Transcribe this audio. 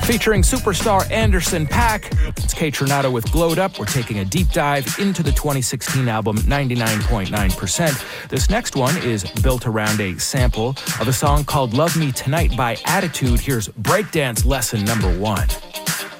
Featuring superstar Anderson .Paak, it's Kate Tronado with Glowed Up. We're taking a deep dive into the 2016 album 99.9%. This next one is built around a sample of a song called Love Me Tonight by Attitude. Here's Breakdance Lesson number 1.